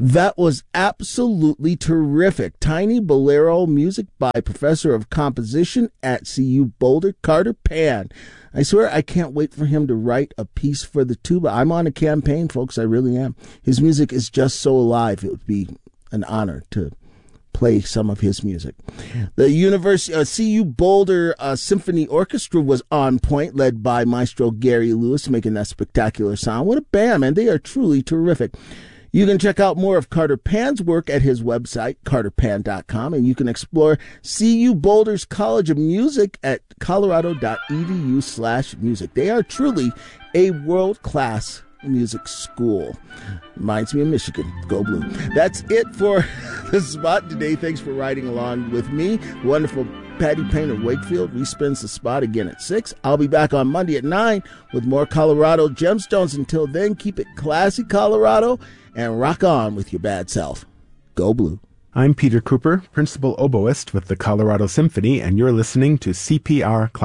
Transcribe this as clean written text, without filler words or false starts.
That was absolutely terrific. Tiny Bolero music by Professor of Composition at CU Boulder, Carter Pan. I swear I can't wait for him to write a piece for the tuba. I'm on a campaign, folks. I really am. His music is just so alive. It would be an honor to play some of his music. The University CU Boulder Symphony Orchestra was on point, led by Maestro Gary Lewis, making that spectacular sound. What a band, man. They are truly terrific. You can check out more of Carter Pan's work at his website, carterpan.com, and you can explore CU Boulder's College of Music at colorado.edu/music. They are truly a world-class music school. Reminds me of Michigan. Go Blue. That's it for The Spot today. Thanks for riding along with me. Wonderful Patty Payne of Wakefield respins The Spot again at 6. I'll be back on Monday at 9 with more Colorado Gemstones. Until then, keep it classy, Colorado, and rock on with your bad self. Go Blue. I'm Peter Cooper, Principal Oboist with the Colorado Symphony, and you're listening to CPR Classic.